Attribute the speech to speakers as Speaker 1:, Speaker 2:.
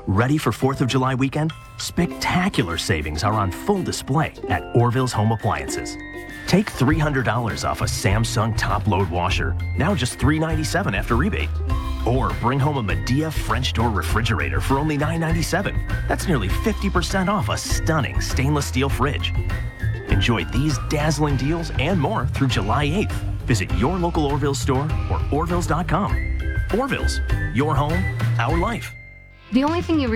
Speaker 1: Ready for 4th of July weekend? Spectacular savings are on full display at Orville's Home Appliances. Take $300 off a Samsung top-load washer, now just $397 after rebate. Or bring home a Medea French door refrigerator for only $997. That's nearly 50% off a stunning stainless steel fridge. Enjoy these dazzling deals and more through July 8th. Visit your local Orville's store or orvilles.com. Orville's, your home, our life.
Speaker 2: The only thing you